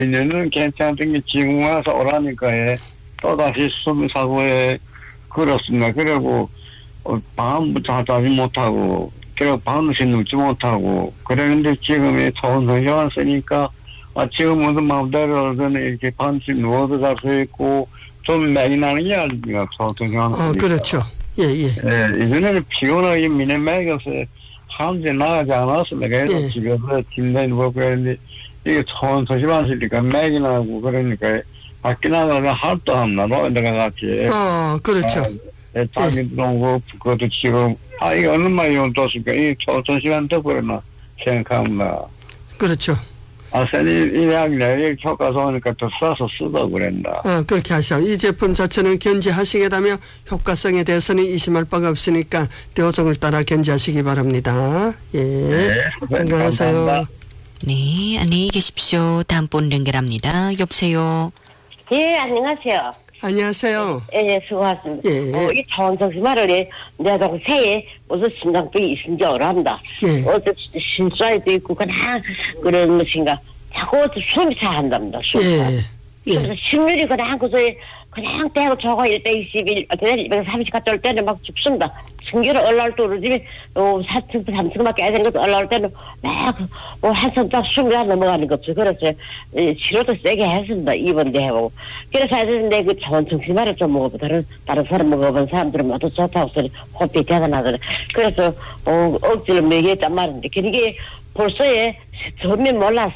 내년은 괜찮던 게 지금 와서 오라니까 또다시 수사고에 걸었습니다. 그리고 밤부터 하지 못하고 그리고 밤새 눕지 못하고 그랬는데 지금에 좋은 성적 왔으니까 지금은 마음대로 이렇게 밤새 누워도 잘 수 있고 좀 맥이 나는 게 아닙니까? 좋은 성적 왔으니까. 그렇죠. 예. 이전에는 피곤하게 미네 맥에서 한지 나가지 않았습니다. 그래서 집에서 침대에 누워 그랬는데 이게 좋은 소식 왔으니까 맥이 나고 그러니까 밖에 나가면 할도 안 나도 내가 같이. 그렇죠. 잠이 들어오고 그것도 지금 이게 얼마 용도니까 이 좋은 시간 더 그러나 생각합니다. 그렇죠. 이 약내 효과서 오니까 더 싸서 쓰다 그랬다. 그렇게 하셔. 이 제품 자체는 견지하시게 되면 효과성에 대해서는 의심할 바가 없으니까 료정을 따라 견지하시기 바랍니다. 예. 네, 건강하세요. 감사합니다. 네, 안녕히 계십시오. 다음 분 연결합니다. 여보세요. 예, 안녕하세요. 안녕하세요. 예, 수고하셨습니다. 예. 이 차원석 말을 내가 동생에 무슨 심장병이 있는지 알았다. 예. 어제 신수아에도 있고 그냥 그런 것인가. 자꾸 숨이 차한답니다. 예. 그래서 심률이 그냥 그냥 대고 저거 121, 그냥 230 갔다 올 때는 막 죽습니다. 승기를 올라올 때 우리 집에 4층, 3층밖에 안 되는 것도 올라올 때는 막 한참 딱 숨이 안 넘어가는 거 없어요. 그래서 치료도 세게 했습니다. 입원도 해보고. 그래서 하는데 그 차원정신말을 좀 먹어보고 다른 사람 먹어본 사람들은 모두 좋다고 소리 호흡이 대단하더래. 그래서 억지로 먹였단 말인데 그게 벌써에 처음에 몰라서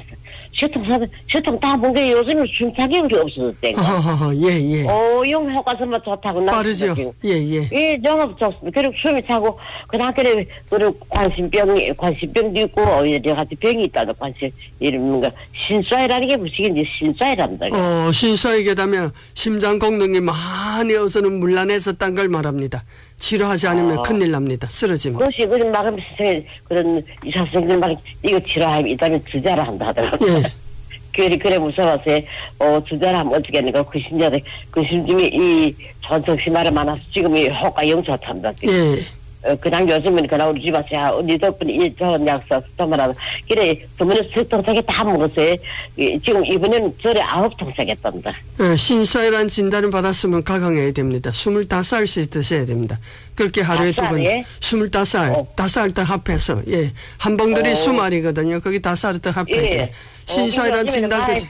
쇠통 다 본 게 요즘은 숨차기울이 없어졌대요. 예. 용 효과서만 좋다고 빠르죠. 예. 예, 영업 좋습니다. 그리고 숨이 차고 그다음 그리고 관심병도 있고 여러 가지 병이 있다도 관심 이런 거 신수아이라는 게 무식인지 신수아이랍니다. 신수아이게 되면 심장功能이 많이 어서는 문란해졌다는 걸 말합니다. 치료하지 않으면 큰일 납니다. 쓰러지면. 그것이 그런 막음 그런 의사 선생님들 막 이거 치료하면 이따면 주자라 한다 하더라고요. 예. 그래 무서워서 주자라 하면 어떻게 하는가 그 심중에 이 전성심화를 많아서 지금 이 효과 영좋답니다. 예. 그냥 요즘은 그냥 우리 집에서 우리 덕분에 이 좋은 약사 스토마라고 그래 그러면 10통짜리 다 먹었어요. 지금 이번에는 절에 9통짜리 했답니다. 신수아이라는 진단을 받았으면 가강해야 됩니다. 25알씩 드셔야 됩니다. 그렇게 하루에 2번 25알 5알 더 합해서 한 봉들이 20알이거든요. 거기 5알 더 합해야 돼요. 신수아이라는 진단까지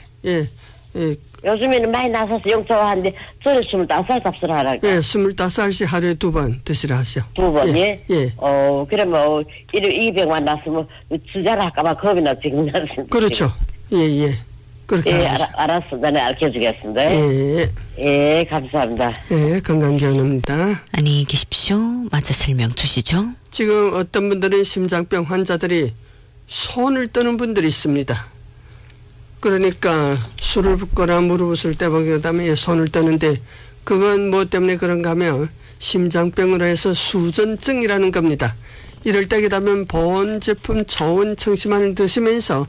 요즘에는 많이 나서서 영초하는데 저를 25살 값을 하라고. 예, 25알씩 하루에 2번 드시라 하시오. 2번, 예? 예. 그러면 200만 났으면 주자라 할까봐 겁이 나 지금 났습니다. 그렇죠. 예. 그렇게 알았어. 나는 알려주겠습니다. 예, 감사합니다. 예, 건강기원입니다. 안녕히 계십시오. 맞아 설명 주시죠. 지금 어떤 분들은 심장병 환자들이 손을 떠는 분들이 있습니다. 그러니까 술을 붓거나 무릎을 때 보기보다는 손을 떠는데 그건 뭐 때문에 그런가 하면 심장병으로 해서 수전증이라는 겁니다. 이럴 때게 되면 보온 제품 좋은 청심환을 드시면서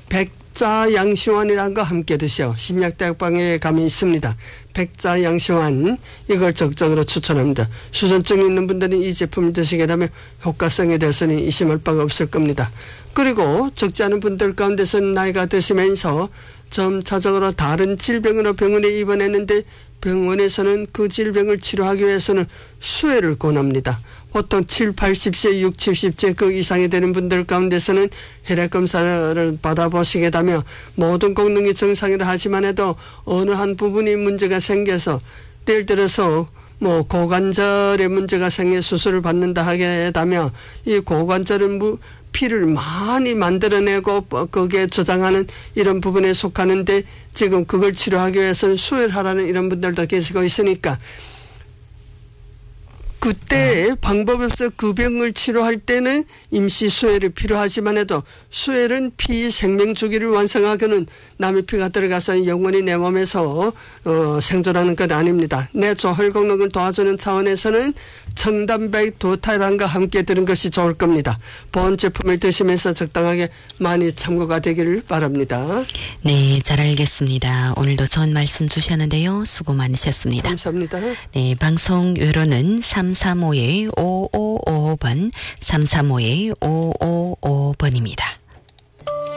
백자양시환이라는 거 함께 드셔. 신약대학방에 가면 있습니다. 백자양시환 이걸 적극적으로 추천합니다. 수전증이 있는 분들은 이 제품을 드시게 되면 효과성에 대해서는 의심할 바가 없을 겁니다. 그리고 적지 않은 분들 가운데서는 나이가 드시면서 점차적으로 다른 질병으로 병원에 입원했는데 병원에서는 그 질병을 치료하기 위해서는 수혈을 권합니다. 보통 7, 80세, 6, 70세 그 이상이 되는 분들 가운데서는 혈액검사를 받아보시게 되면 모든功能이 정상이라 하지만 해도 어느 한 부분이 문제가 생겨서 예를 들어서 고관절에 문제가 생겨 수술을 받는다 하게 되면 이 고관절은 피를 많이 만들어내고 거기에 저장하는 이런 부분에 속하는데 지금 그걸 치료하기 위해서는 수혈하라는 이런 분들도 계시고 있으니까 그때 방법이 없어 그 병을 치료할 때는 임시 수혈이 필요하지만 해도 수혈은 피 생명 주기를 완성하기는 남의 피가 들어가서 영원히 내 몸에서 생존하는 것 아닙니다. 내 조혈功能을 도와주는 차원에서는 청단백 도타랑과 함께 들은 것이 좋을 겁니다. 보온 제품을 드시면서 적당하게 많이 참고가 되기를 바랍니다. 네, 잘 알겠습니다. 오늘도 좋은 말씀 주셨는데요. 수고 많으셨습니다. 감사합니다. 네, 방송 외로는 335-5555번 335-5555번입니다.